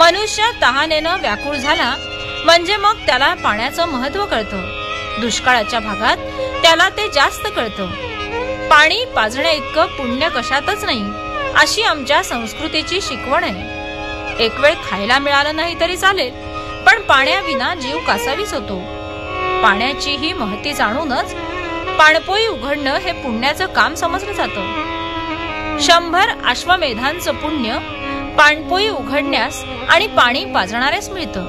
मनुष्य तहानेनं व्याकुळ झाला म्हणजे मग त्याला पाण्याचं महत्त्व कळतं. दुष्काळाच्या भागात त्याला ते जास्त कळतं. पाणी पाजण्या इतकं पुण्य कशातच नाही, अशी आमच्या संस्कृतीची शिकवण आहे. एक वेळ खायला मिळालं नाही तरी चालेल, पण पाण्याविना जीव कासावीस होतो. पाण्याची ही महती जाणूनच पाणपोई उघडणं हे पुण्याचं काम समजलं जातं. 100 अश्वमेधांचं पुण्य पाणपोई उघडण्यास आणि पाणी पाजणाऱ्यास मिळतं.